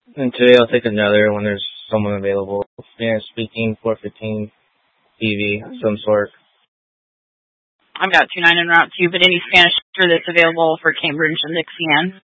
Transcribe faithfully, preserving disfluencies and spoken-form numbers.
And today I'll take another when there's someone available. Spanish speaking, four fifteen T V, some sort. I've got two nine en route two, but any Spanish that's available for Cambridge and Dixie Ann.